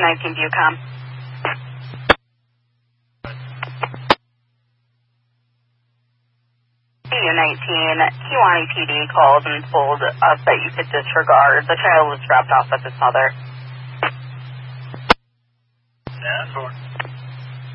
219 Bucom. U19, Kewanee PD called and told us that you could disregard. The child was dropped off with his mother. Yeah,